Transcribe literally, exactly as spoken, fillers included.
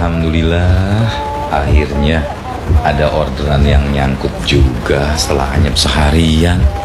Alhamdulillah, akhirnya ada orderan yang nyangkut juga setelah hanya seharian.